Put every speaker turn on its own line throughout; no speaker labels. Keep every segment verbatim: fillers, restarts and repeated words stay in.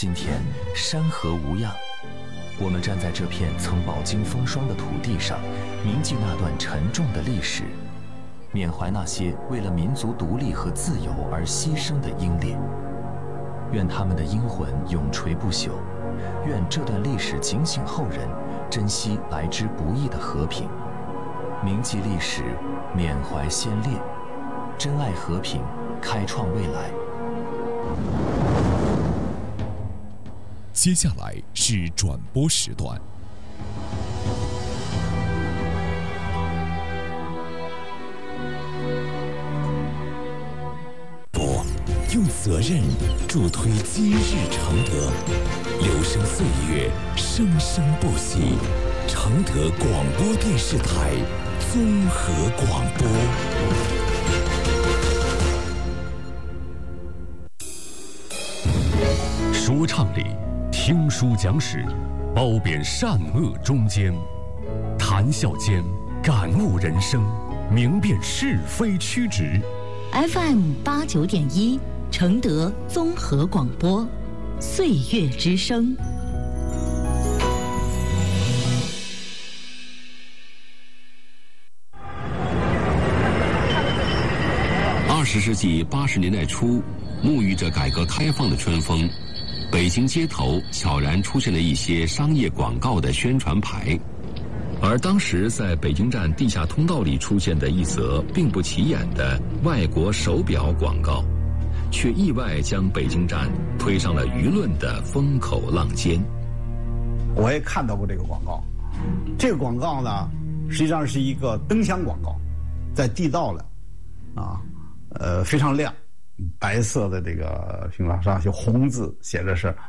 今天山河无恙，我们站在这片曾饱经风霜的土地上，铭记那段沉重的历史，缅怀那些为了民族独立和自由而牺牲的英烈。愿他们的英魂永垂不朽，愿这段历史警醒后人珍惜来之不易的和平。铭记历史，缅怀先烈，珍爱和平，开创未来。
接下来是转播时段。播用责任助推今日承德，留声岁月，生生不息。承德广播电视台综合广播。说唱里，听书讲史，褒贬善恶中间，谈笑间感悟人生，明辨是非曲直。
F M 八九点一，承德综合广播，岁月之声。
二十世纪八十年代初，沐浴着改革开放的春风，北京街头悄然出现了一些商业广告的宣传牌，而当时在北京站地下通道里出现的一则并不起眼的外国手表广告，却意外将北京站推上了舆论的风口浪尖。
我也看到过这个广告，这个广告呢，实际上是一个灯箱广告，在地道了，啊，呃，非常亮。白色的这个屏幕上有红字，写着是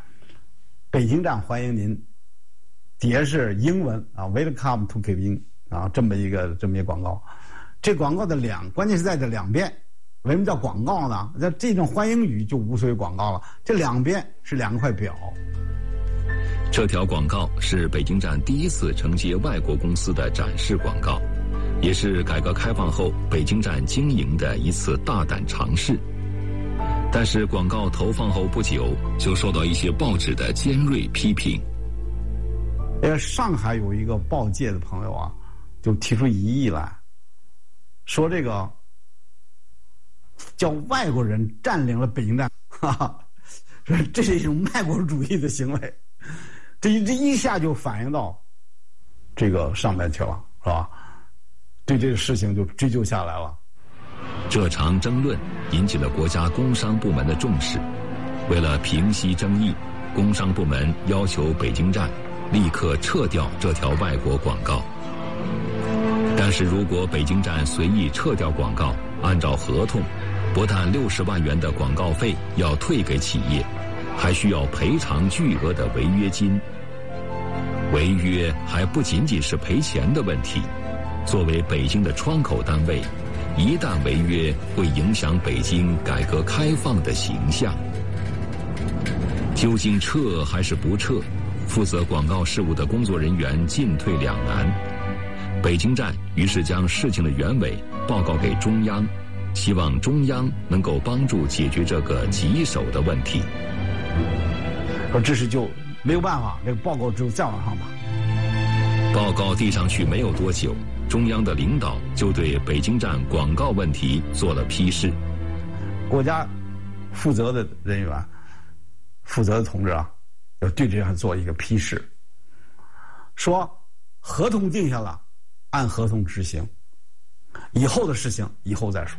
“北京站欢迎您”，底下是英文啊 ，“Welcome to 北京”啊，这么一个这么一个广告。这广告的两，关键是在这两边，为什么叫广告呢？那这种欢迎语就无所谓广告了。这两边是两块表。
这条广告是北京站第一次承接外国公司的展示广告，也是改革开放后北京站经营的一次大胆尝试。但是广告投放后不久，就受到一些报纸的尖锐批评。
呃，上海有一个报界的朋友啊，就提出疑义来，说这个叫外国人占领了北京站，哈哈，说这是一种卖国主义的行为，这这一下就反映到这个上面去了，是吧？对这个事情就追究下来了。
这场争论引起了国家工商部门的重视，为了平息争议，工商部门要求北京站立刻撤掉这条外国广告。但是如果北京站随意撤掉广告，按照合同，不但六十万元的广告费要退给企业，还需要赔偿巨额的违约金。违约还不仅仅是赔钱的问题，作为北京的窗口单位，一旦违约，会影响北京改革开放的形象。究竟撤还是不撤？负责广告事务的工作人员进退两难。北京站于是将事情的原委报告给中央，希望中央能够帮助解决这个棘手的问题。
说这是就没有办法，这个报告只有再往上打。
报告递上去没有多久，中央的领导就对北京站广告问题做了批示。
国家负责的人员、负责的同志啊，要对这样做一个批示，说合同定下了，按合同执行，以后的事情以后再说。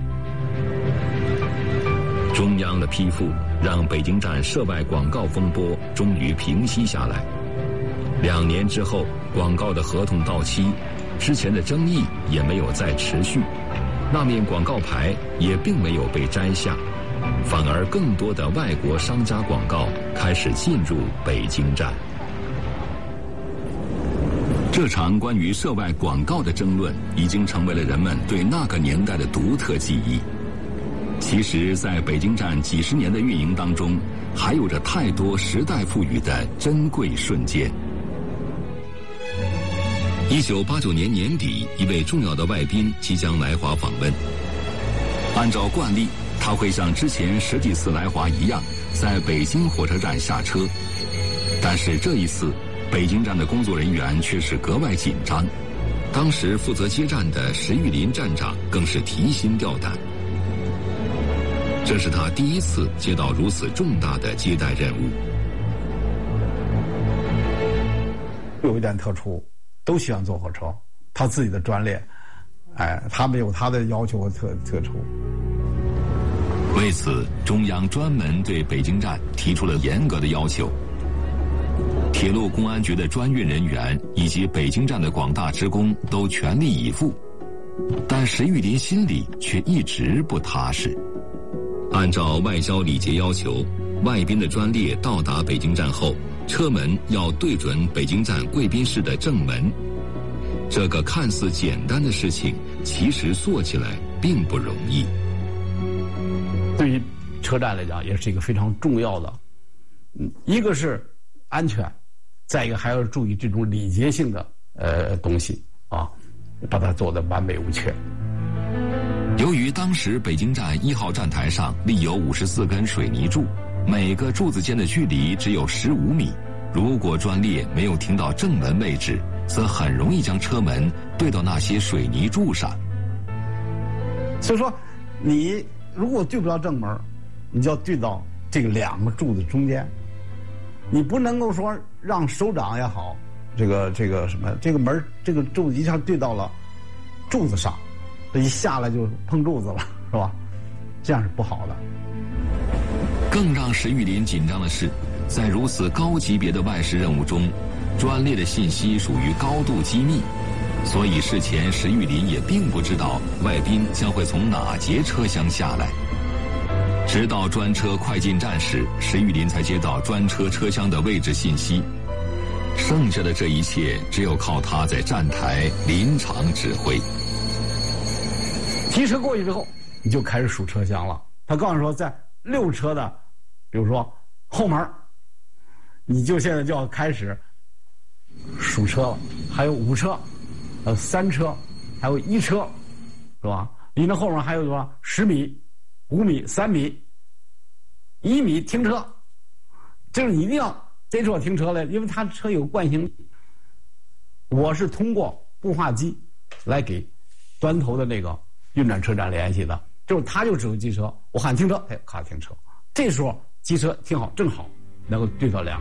中央的批复让北京站涉外广告风波终于平息下来。两年之后，广告的合同到期，之前的争议也没有再持续，那面广告牌也并没有被摘下，反而更多的外国商家广告开始进入北京站。这场关于涉外广告的争论已经成为了人们对那个年代的独特记忆。其实在北京站几十年的运营当中，还有着太多时代赋予的珍贵瞬间。一九八九年年底，一位重要的外宾即将来华访问。按照惯例， 他会像之前十几次来华一样，在北京火车站下车。但是这一次，北京站的工作人员却是格外紧张。当时负责接站的石玉林站长更是提心吊胆。这是他第一次接到如此重大的接待任务。
有一点特殊，都喜欢坐火车，他自己的专列，哎，他们有他的要求和特特殊。
为此，中央专门对北京站提出了严格的要求。铁路公安局的专运人员以及北京站的广大职工都全力以赴，但石玉林心里却一直不踏实。按照外交礼节要求，外宾的专列到达北京站后，车门要对准北京站贵宾室的正门。这个看似简单的事情，其实做起来并不容易。
对于车站来讲，也是一个非常重要的，嗯，一个是安全，再一个还要注意这种礼节性的呃东西啊，把它做得完美无缺。
由于当时北京站一号站台上立有五十四根水泥柱，每个柱子间的距离只有十五米，如果专列没有停到正门位置，则很容易将车门对到那些水泥柱上。
所以说，你如果对不到正门，你就要对到这个两个柱子中间。你不能够说让首长也好，这个这个什么，这个门这个柱子一下对到了柱子上，这一下来就碰柱子了，是吧？这样是不好的。
更让石玉林紧张的是，在如此高级别的外事任务中，专列的信息属于高度机密，所以事前石玉林也并不知道外宾将会从哪节车厢下来。直到专车快进站时，石玉林才接到专车车厢的位置信息。剩下的这一切，只有靠他在站台临场指挥。
提车过去之后，你就开始数车厢了。他告诉你说，在六车的，比如说后门，你就现在就要开始数车了。还有五车，呃，三车，还有一车，是吧？离那后面还有多少？十米。五米、三米、一米停车，就是你一定要这时候停车了，因为他车有惯性。我是通过步话机来给端头的那个运转车站联系的，就是他就指挥机车，我喊停车，哎，咔停车。这时候机车停好，正好能够对到两。